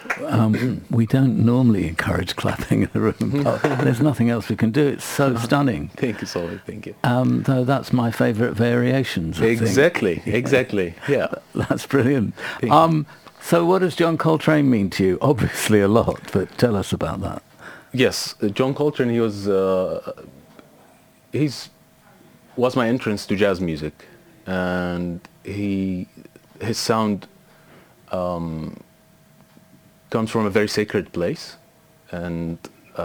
We don't normally encourage clapping in the room, but there's nothing else we can do. It's so stunning. Thank you, Solly. Thank you. Though that's my favourite variations, I Exactly, think. exactly. Yeah. That's brilliant. Thank you. So what does John Coltrane mean to you? Obviously a lot, but tell us about that. Yes, John Coltrane, he's was my entrance to jazz music, and his sound comes from a very sacred place, and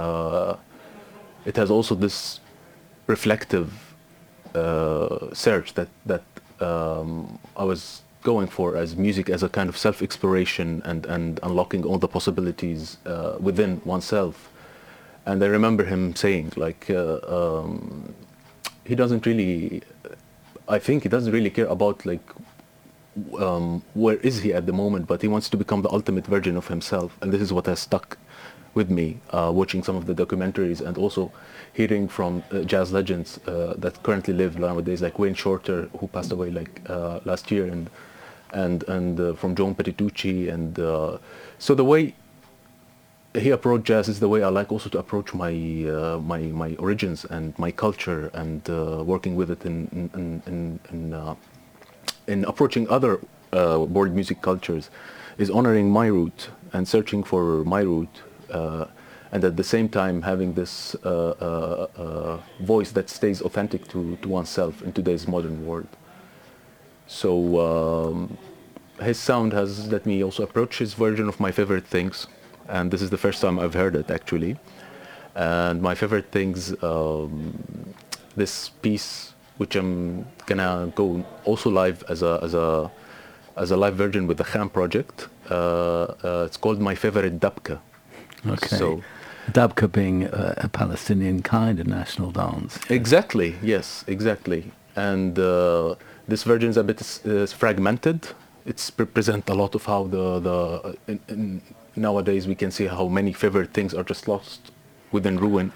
it has also this reflective search that I was going for as music as a kind of self-exploration and unlocking all the possibilities within oneself. And I remember him saying, like, he doesn't really, I think he doesn't really care about, like, where is he at the moment, but he wants to become the ultimate version of himself. And this is what has stuck with me, watching some of the documentaries and also hearing from jazz legends that currently live nowadays, like Wayne Shorter, who passed away like last year, and from Joan Petitucci. And so the way he approached jazz is the way I like also to approach my my origins and my culture, and working with it in approaching other world music cultures, is honoring my root and searching for my root, and at the same time having this voice that stays authentic to oneself in today's modern world. So his sound has let me also approach his version of my favorite things, and this is the first time I've heard it actually. And my favorite things, this piece, which I'm gonna go also live as a live version with the Kham project. It's called My Favorite Dabka. Okay. So, Dabka being a Palestinian kind of national dance. Exactly. Yes. Exactly. And this version is a bit fragmented. It's represent a lot of how in nowadays we can see how many favorite things are just lost within ruin,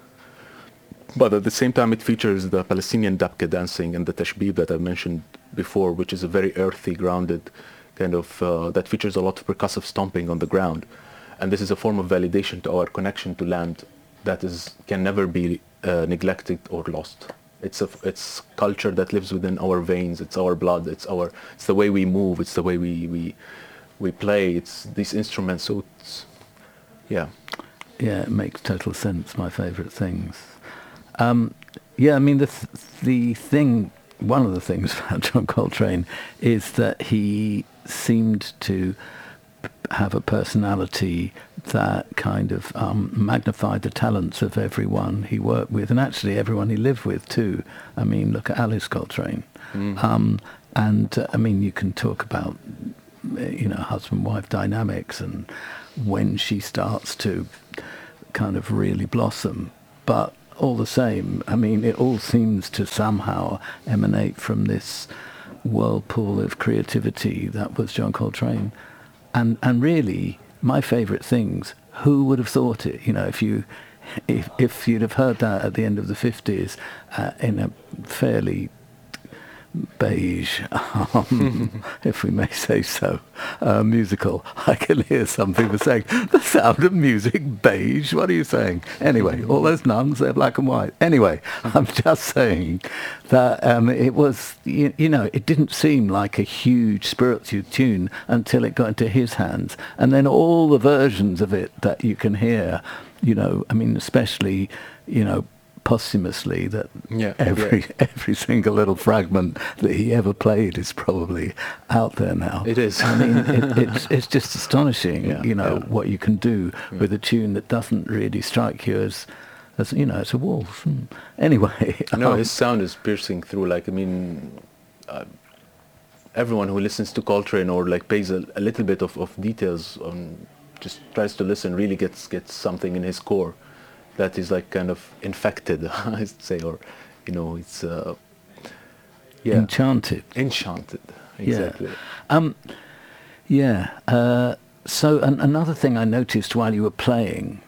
but at the same time it features the Palestinian dabka dancing and the tashbih that I mentioned before, which is a very earthy, grounded kind of that features a lot of percussive stomping on the ground. And this is a form of validation to our connection to land that can never be neglected or lost. It's culture that lives within our veins. It's our blood. It's the way we move. It's the way we play. It's these instruments. So yeah. Yeah, it makes total sense. My favourite things. Yeah, I mean the thing. One of the things about John Coltrane is that he seemed to have a personality that kind of magnified the talents of everyone he worked with, and actually everyone he lived with too. I mean, look at Alice Coltrane. And I mean, you can talk about, husband-wife dynamics and when she starts to kind of really blossom. But all the same, I mean, it all seems to somehow emanate from this whirlpool of creativity that was John Coltrane. And really, my favourite things, who would have thought it? If you'd have heard that at the end of the 50s in a fairly beige, if we may say so, musical. I can hear some people saying, the Sound of Music, beige, what are you saying? Anyway, all those nuns, they're black and white. Anyway, I'm just saying that it was, it didn't seem like a huge spiritual tune until it got into his hands. And then all the versions of it that you can hear, I mean, especially, posthumously, that every single little fragment that he ever played is probably out there now. It is. I mean, it's just astonishing, what you can do with a tune that doesn't really strike you as it's a waltz. Anyway. No, his sound is piercing through. Like, I mean, everyone who listens to Coltrane or like pays a little bit of details on, just tries to listen, really gets something in his core that is like kind of infected, I'd say, or, it's, Enchanted. Enchanted, exactly. So another thing I noticed while you were playing,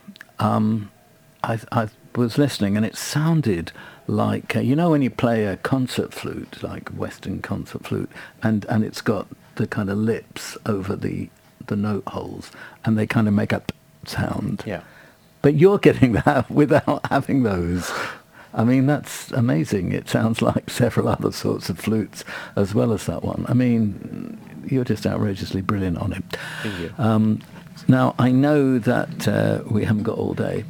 I was listening and it sounded like, when you play a concert flute, like Western concert flute, and it's got the kind of lips over the the note holes, and they kind of make a sound. Yeah. But you're getting that without having those. I mean, that's amazing. It sounds like several other sorts of flutes as well as that one. I mean, you're just outrageously brilliant on it. Thank you. Now, I know that we haven't got all day,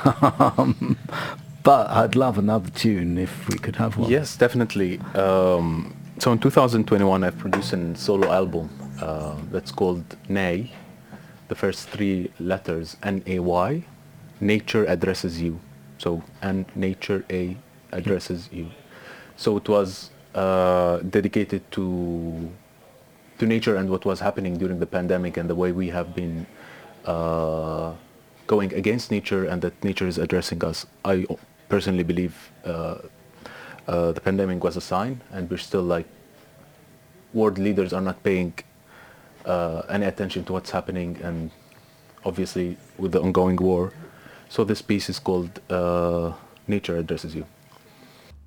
but I'd love another tune if we could have one. Yes, definitely. So in 2021, I've produced a solo album that's called Nay. The first three letters, N-A-Y. Nature addresses you. So, and nature A addresses you. So it was dedicated to nature and what was happening during the pandemic and the way we have been going against nature and that nature is addressing us. I personally believe the pandemic was a sign, and we're still like, world leaders are not paying any attention to what's happening, and obviously with the ongoing war. So this piece is called Nature Addresses You.